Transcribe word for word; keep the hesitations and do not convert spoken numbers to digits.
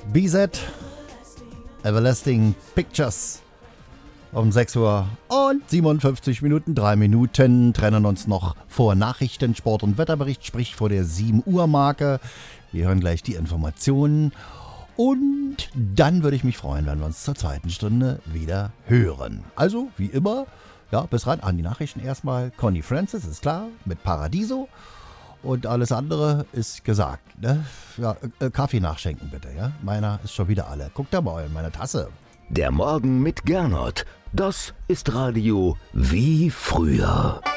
B Z, Everlasting Pictures. Um sechs Uhr und siebenundfünfzig Minuten, drei Minuten trennen uns noch vor Nachrichten, Sport- und Wetterbericht, sprich vor der sieben Uhr Marke. Wir hören gleich die Informationen und dann würde ich mich freuen, wenn wir uns zur zweiten Stunde wieder hören. Also, wie immer, ja, bis ran an die Nachrichten erstmal. Connie Francis, ist klar, mit Paradiso und alles andere ist gesagt. Ne? Ja, äh, Kaffee nachschenken bitte, ja? Meiner ist schon wieder alle. Guckt da mal in meine Tasse. Der Morgen mit Gernot, das ist Radio wie früher.